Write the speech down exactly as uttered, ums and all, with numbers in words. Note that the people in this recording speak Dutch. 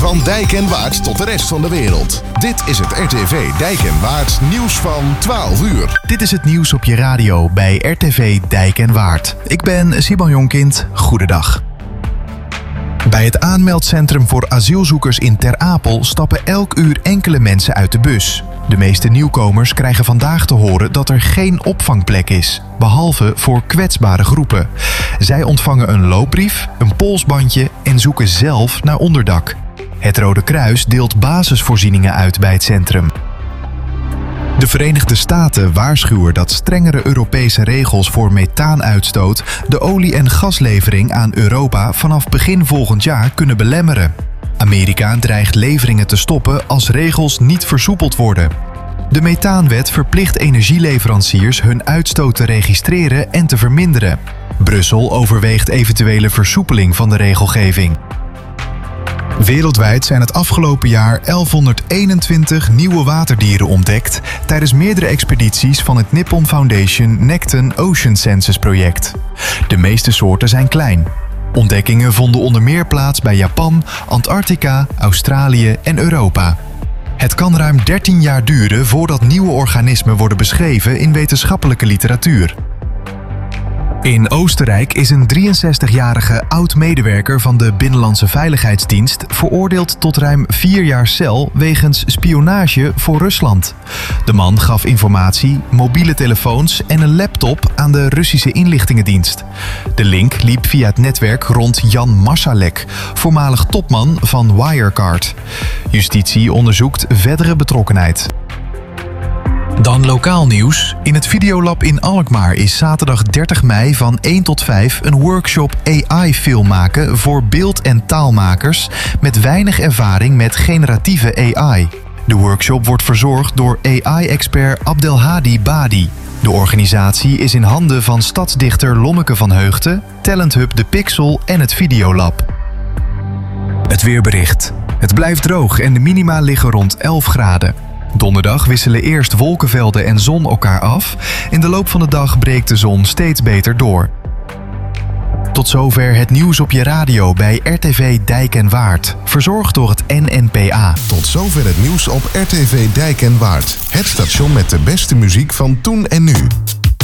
Van Dijk en Waard tot de rest van de wereld. Dit is het R T V Dijk en Waard nieuws van twaalf uur. Dit is het nieuws op je radio bij R T V Dijk en Waard. Ik ben Simon Jonkind. Goedendag. Bij het aanmeldcentrum voor asielzoekers in Ter Apel stappen elk uur enkele mensen uit de bus. De meeste nieuwkomers krijgen vandaag te horen dat er geen opvangplek is, behalve voor kwetsbare groepen. Zij ontvangen een loopbrief, een polsbandje en zoeken zelf naar onderdak. Het Rode Kruis deelt basisvoorzieningen uit bij het centrum. De Verenigde Staten waarschuwen dat strengere Europese regels voor methaanuitstoot de olie- en gaslevering aan Europa vanaf begin volgend jaar kunnen belemmeren. Amerika dreigt leveringen te stoppen als regels niet versoepeld worden. De methaanwet verplicht energieleveranciers hun uitstoot te registreren en te verminderen. Brussel overweegt eventuele versoepeling van de regelgeving. Wereldwijd zijn het afgelopen jaar elfhonderdeenentwintig nieuwe waterdieren ontdekt tijdens meerdere expedities van het Nippon Foundation Nekton Ocean Census project. De meeste soorten zijn klein. Ontdekkingen vonden onder meer plaats bij Japan, Antarctica, Australië en Europa. Het kan ruim dertien jaar duren voordat nieuwe organismen worden beschreven in wetenschappelijke literatuur. In Oostenrijk is een drieënzestigjarige oud-medewerker van de Binnenlandse Veiligheidsdienst veroordeeld tot ruim vier jaar cel wegens spionage voor Rusland. De man gaf informatie, mobiele telefoons en een laptop aan de Russische inlichtingendienst. De link liep via het netwerk rond Jan Marsalek, voormalig topman van Wirecard. Justitie onderzoekt verdere betrokkenheid. Dan lokaal nieuws. In het Videolab in Alkmaar is zaterdag dertig mei van één tot vijf een workshop A I-film maken voor beeld- en taalmakers met weinig ervaring met generatieve A I. De workshop wordt verzorgd door A I-expert Abdelhadi Badi. De organisatie is in handen van stadsdichter Lommeke van Heugten, Talenthub De Pixel en het Videolab. Het weerbericht. Het blijft droog en de minima liggen rond elf graden. Donderdag wisselen eerst wolkenvelden en zon elkaar af. In de loop van de dag breekt de zon steeds beter door. Tot zover het nieuws op je radio bij R T V Dijk en Waard. Verzorgd door het N N P A. Tot zover het nieuws op R T V Dijk en Waard. Het station met de beste muziek van toen en nu.